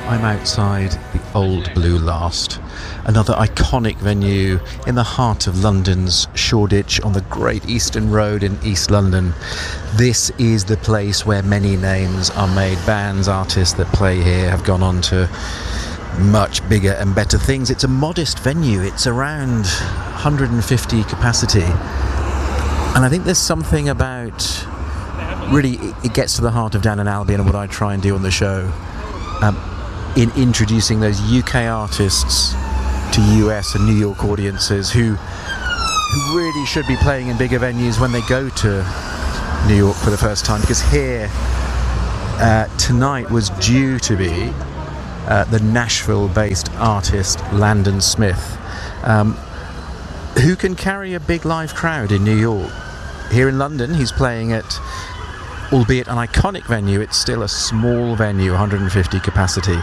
I'm outside the Old Blue Last, another iconic venue in the heart of London's Shoreditch on the Great Eastern Road in East London. This is the place where many names are made. Bands, artists that play here have gone on to much bigger and better things. It's a modest venue. It's around 150 capacity. And I think there's something about, really, it gets to the heart of Dan and Albion and what I try and do on the show. In introducing those UK artists to US and New York audiences who really should be playing in bigger venues when they go to New York for the first time, because here tonight was due to be the Nashville-based artist Landon Smith, who can carry a big live crowd in New York. Here in London he's playing at, albeit an iconic venue, it's still a small venue, 150 capacity.